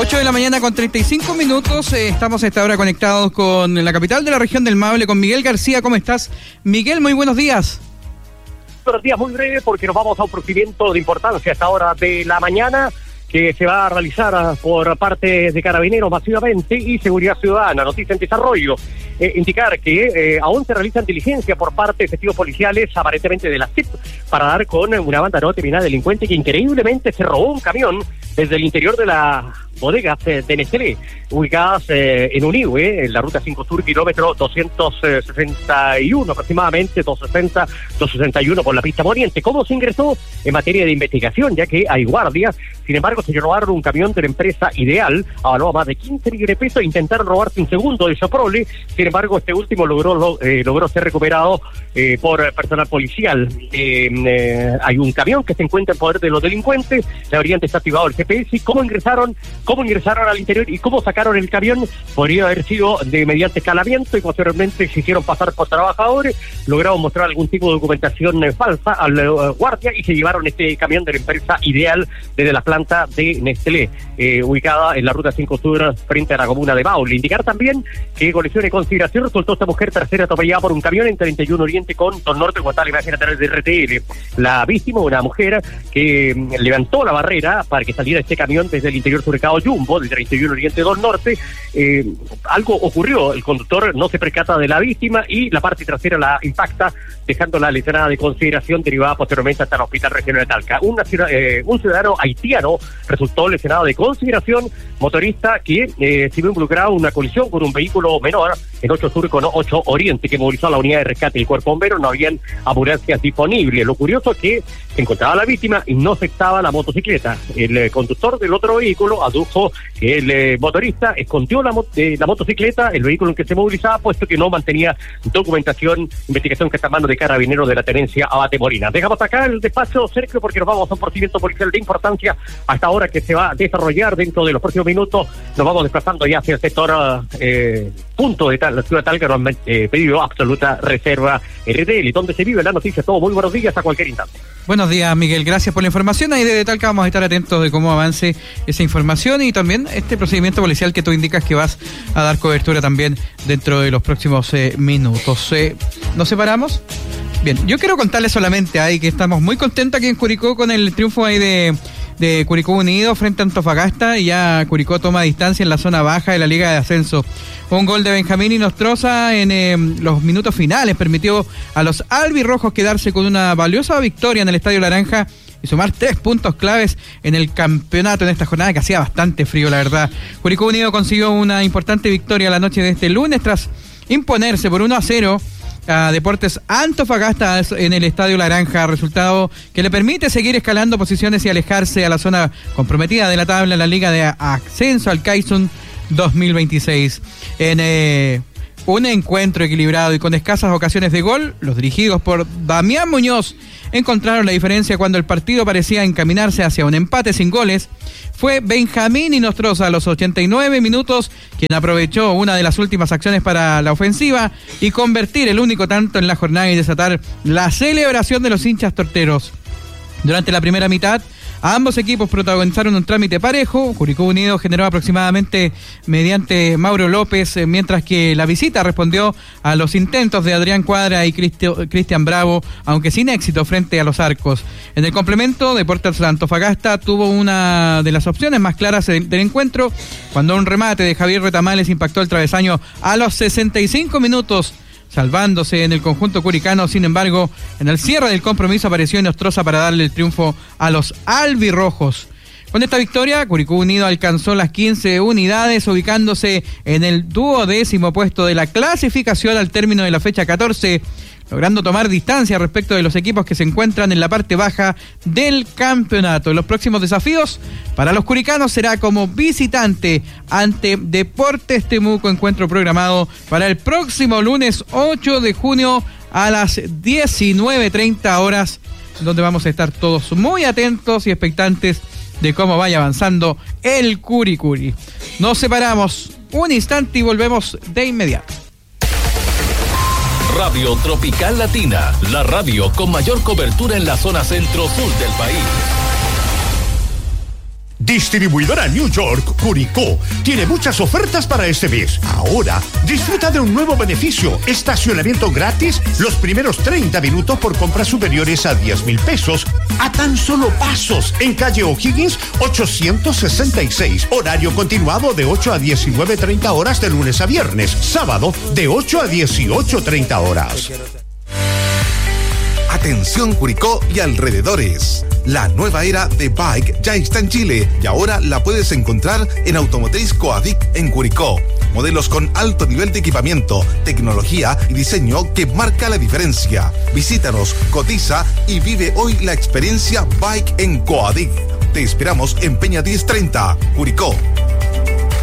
8 de la mañana con 35 minutos. Estamos a esta hora conectados con la capital de la región del Maule, con Miguel García. ¿Cómo estás, Miguel? Muy buenos días. Buenos días, muy breve, porque nos vamos a un procedimiento de importancia a esta hora de la mañana que se va a realizar por parte de Carabineros masivamente y Seguridad Ciudadana. Noticia en desarrollo. Indicar que aún se realizan diligencias por parte de efectivos policiales, aparentemente de la CIP, para dar con una banda no determinada delincuente que increíblemente se robó un camión desde el interior de las bodegas de Nestlé, ubicadas en Unihue, en la ruta 5 Sur, kilómetro 261 aproximadamente, 260, 261 por la pista poniente. ¿Cómo se ingresó? En materia de investigación, ya que hay guardias. Sin embargo, se robaron un camión de la empresa Ideal, avaló a más de 15 millones de pesos, intentaron robarse un segundo de Soprole. Sin embargo, este último logró ser recuperado por personal policial. Hay un camión que se encuentra en poder de los delincuentes, le habrían desactivado el GPS. ¿Cómo ingresaron al interior y cómo sacaron el camión? Podría haber sido mediante escalamiento y posteriormente se hicieron pasar por trabajadores, lograron mostrar algún tipo de documentación falsa al guardia y se llevaron este camión de la empresa Ideal desde la planta de Nestlé, ubicada en la ruta 5 Sur frente a la comuna de Maule. Indicar también que con lesión de consideración resultó esta mujer tercera atropellada por un camión en 31 Oriente con Don Norte, como está la imagen a través de RTL. La víctima, una mujer que levantó la barrera para que saliera este camión desde el interior surcado Jumbo, del 31 Oriente Don Norte. Algo ocurrió, el conductor no se percata de la víctima y la parte trasera la impacta, dejándola lesionada de consideración, derivada posteriormente hasta el Hospital Regional de Talca. Un ciudadano haitiano resultó lesionado de consideración, motorista que se vio involucrado en una colisión con un vehículo menor en 8 Sur con 8 Oriente, que movilizó a la unidad de rescate del Cuerpo Bombero. No habían ambulancias disponibles. Lo curioso es que se encontraba la víctima y no afectaba la motocicleta. El conductor del otro vehículo adujo que el motorista escondió la motocicleta, el vehículo en que se movilizaba, puesto que no mantenía documentación. Investigación que está en manos de Carabineros de la Tenencia Abate Molina. Dejamos acá el despacho, Sergio, porque nos vamos a un procedimiento policial de importancia hasta ahora que se va a desarrollar dentro de los próximos minutos. Nos vamos desplazando ya hacia el sector punto de la ciudad de Talca. Nos han pedido absoluta reserva RTL, donde se vive la noticia. Todo muy buenos días a cualquier instante. Buenos días, Miguel, gracias por la información. Ahí desde Talca vamos a estar atentos de cómo avance esa información y también este procedimiento policial que tú indicas que vas a dar cobertura también dentro de los próximos minutos. ¿Nos separamos? Bien, yo quiero contarles solamente ahí que estamos muy contentos aquí en Curicó con el triunfo ahí de Curicó Unido frente a Antofagasta, y ya Curicó toma distancia en la zona baja de la Liga de Ascenso. Un gol de Benjamín Inostroza en los minutos finales permitió a los albirrojos quedarse con una valiosa victoria en el Estadio Laranja y sumar 3 puntos claves en el campeonato en esta jornada que hacía bastante frío, la verdad. Curicó Unido consiguió una importante victoria la noche de este lunes tras imponerse por 1-0 a Deportes Antofagasta en el Estadio Laranja, resultado que le permite seguir escalando posiciones y alejarse a la zona comprometida de la tabla en la Liga de Ascenso al Kaisun 2026. En un encuentro equilibrado y con escasas ocasiones de gol, los dirigidos por Damián Muñoz encontraron la diferencia cuando el partido parecía encaminarse hacia un empate sin goles. Fue Benjamín Inostroza a los 89 minutos quien aprovechó una de las últimas acciones para la ofensiva y convertir el único tanto en la jornada y desatar la celebración de los hinchas torteros. Durante la primera mitad, ambos equipos protagonizaron un trámite parejo. Curicó Unido generó aproximadamente mediante Mauro López, mientras que la visita respondió a los intentos de Adrián Cuadra y Cristian Bravo, aunque sin éxito frente a los arcos. En el complemento, Deportes Antofagasta tuvo una de las opciones más claras del encuentro, cuando un remate de Javier Retamales impactó el travesaño a los 65 minutos, salvándose en el conjunto curicano. Sin embargo, en el cierre del compromiso apareció Inostroza para darle el triunfo a los albirrojos. Con esta victoria, Curicó Unido alcanzó las 15 unidades, ubicándose en el 12º puesto de la clasificación al término de la fecha 14, logrando tomar distancia respecto de los equipos que se encuentran en la parte baja del campeonato. Los próximos desafíos para los curicanos será como visitante ante Deportes Temuco, encuentro programado para el próximo lunes 8 de junio a las 19:30 horas, donde vamos a estar todos muy atentos y expectantes de cómo vaya avanzando el Curicuri. Nos separamos un instante y volvemos de inmediato. Radio Tropical Latina, la radio con mayor cobertura en la zona centro-sur del país. Distribuidora New York, Curicó, tiene muchas ofertas para este mes. Ahora, disfruta de un nuevo beneficio, estacionamiento gratis los primeros 30 minutos por compras superiores a 10,000 pesos, a tan solo pasos, en calle O'Higgins 866, horario continuado de 8 a 19:30 horas de lunes a viernes, sábado de 8 a 18:30 horas. Atención Curicó y alrededores. La nueva era de Bike ya está en Chile y ahora la puedes encontrar en Automotriz Coadic en Curicó. Modelos con alto nivel de equipamiento, tecnología y diseño que marca la diferencia. Visítanos, cotiza y vive hoy la experiencia Bike en Coadic. Te esperamos en Peña 1030, Curicó.